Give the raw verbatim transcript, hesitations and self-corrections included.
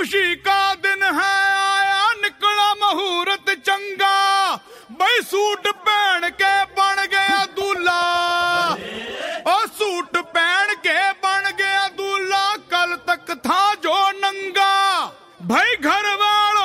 खुशी का दिन है, आया निकला मुहूर्त चंगा, भाई सूट